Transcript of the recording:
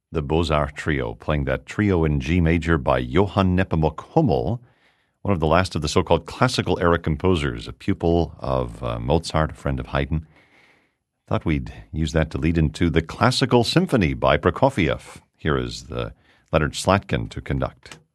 the Beaux-Arts Trio, playing that trio in G major by Johann Nepomuk Hummel, one of the last of the so-called classical era composers, a pupil of Mozart, a friend of Haydn. Thought we'd use that to lead into the Classical Symphony by Prokofiev. Here is the Leonard Slatkin to conduct.